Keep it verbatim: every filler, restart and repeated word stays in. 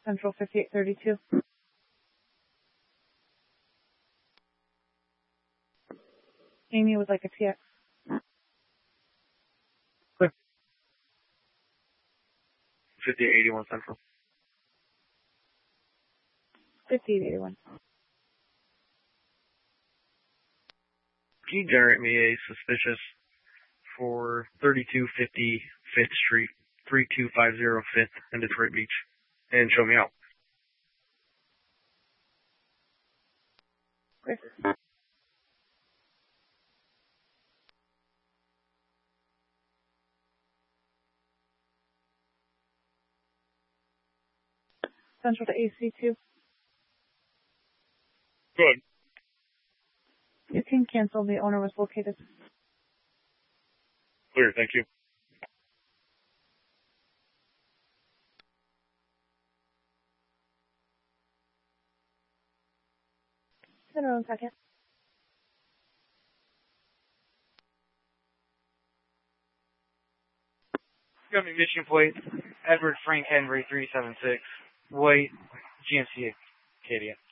Central fifty-eight thirty-two. Amy would like a T X. Clear. fifty-eight eighty-one Central. fifty-eight eighty-one. Can you generate me a suspicious for thirty-two fifty Fifth Street, three two five zero Fifth in Detroit Beach, and show me out? Great. Central to A C two. Good. You can cancel. The owner was located. Clear, thank you. Hold on a second. Got me mission plate, Edward Frank Henry three seven six, white, G M C Acadia.